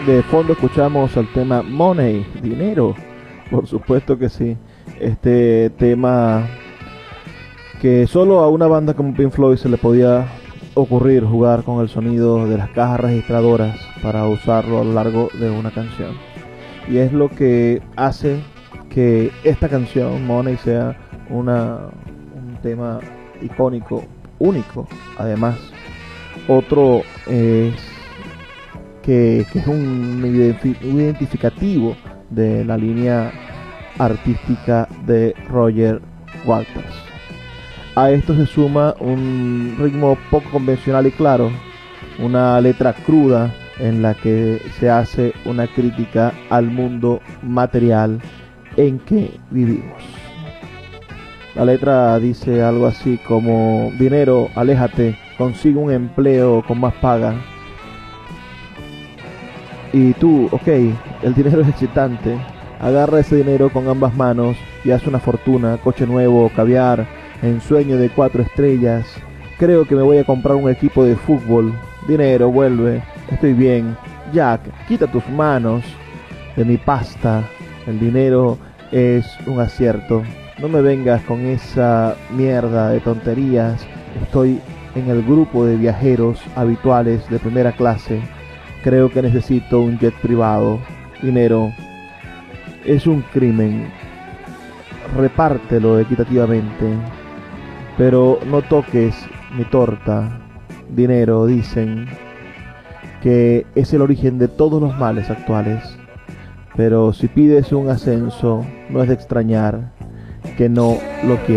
De fondo escuchamos el tema Money, dinero, por supuesto que sí. Este tema que solo a una banda como Pink Floyd se le podía ocurrir jugar con el sonido de las cajas registradoras para usarlo a lo largo de una canción. Y es lo que hace que esta canción, Money, sea un tema icónico, único. Además, otro es que es un identificativo de la línea artística de Roger Waters. A esto se suma un ritmo poco convencional y claro, una letra cruda en la que se hace una crítica al mundo material en que vivimos. La letra dice algo así como: dinero, aléjate, consigue un empleo con más paga. Y tú, ok, el dinero es excitante, agarra ese dinero con ambas manos y haz una fortuna, coche nuevo, caviar, ensueño de 4 estrellas. Creo que me voy a comprar un equipo de fútbol. Dinero, vuelve, estoy bien. Jack, quita tus manos de mi pasta. El dinero es un acierto. No me vengas con esa mierda de tonterías. Estoy en el grupo de viajeros habituales de primera clase. Creo que necesito un jet privado. Dinero es un crimen. Repártelo equitativamente. Pero no toques mi torta. Dinero, dicen que es el origen de todos los males actuales. Pero si pides un ascenso, no es de extrañar que no lo quieras.